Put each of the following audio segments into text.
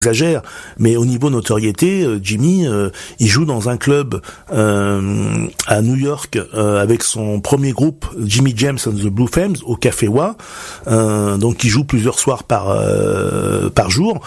exagère, mais au niveau notoriété, Jimi, il joue dans un club à New York avec son premier groupe, Jimmy James and the Blue Femmes, au Café Wa. Donc il joue plusieurs soirs par jour,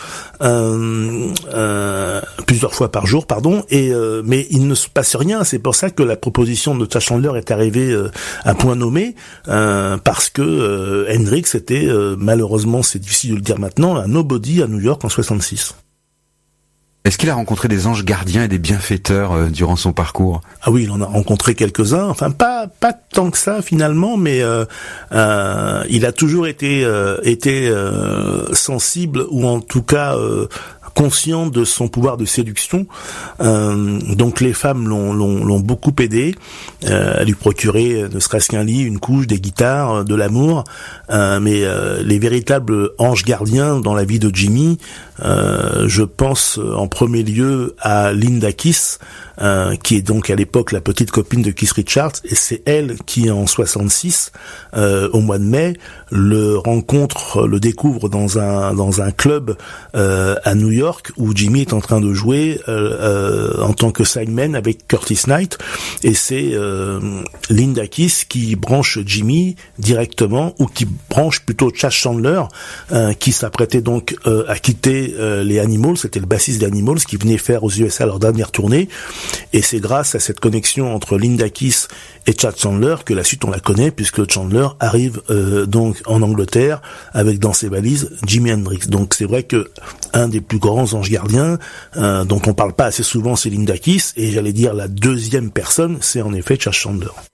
plusieurs fois par jour, pardon. Mais il ne se passe rien. C'est pour ça que la proposition de Chad Chandler est arrivée à point nommé, parce que Hendrix était malheureusement, c'est difficile de le dire maintenant, un nobody à New York en 66. Est-ce qu'il a rencontré des anges gardiens et des bienfaiteurs durant son parcours? Ah oui, il en a rencontré quelques-uns. Enfin, pas tant que ça finalement, mais il a toujours été sensible, ou en tout cas conscient de son pouvoir de séduction. Donc les femmes l'ont beaucoup aidé à lui procurer ne serait-ce qu'un lit, une couche, des guitares, de l'amour. Mais les véritables anges gardiens dans la vie de Jimi, je pense en premier lieu à Linda Keith, qui est donc à l'époque la petite copine de Keith Richards, et c'est elle qui en 66, au mois de mai, le découvre dans un club à New York, où Jimi est en train de jouer en tant que sideman avec Curtis Knight, et c'est Linda Keith qui branche Jimi directement, ou qui branche plutôt Chad Chandler, qui s'apprêtait donc à quitter les Animals. C'était le bassiste des Animals qui venait faire aux USA leur dernière tournée, et c'est grâce à cette connexion entre Linda Keith et Chad Chandler que la suite on la connaît, puisque Chandler arrive donc en Angleterre avec dans ses valises Jimi Hendrix. Donc c'est vrai que un des plus grands anges gardiens dont on parle pas assez souvent, c'est Linda Keith, et j'allais dire la deuxième personne, c'est en effet Chad Chandler.